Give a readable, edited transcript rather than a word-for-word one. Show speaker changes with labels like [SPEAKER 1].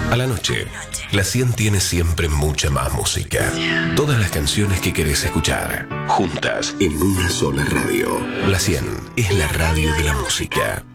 [SPEAKER 1] A la noche, la 100 tiene siempre mucha más música. Todas las canciones que querés escuchar, juntas en una sola radio. La 100 es la radio de la música.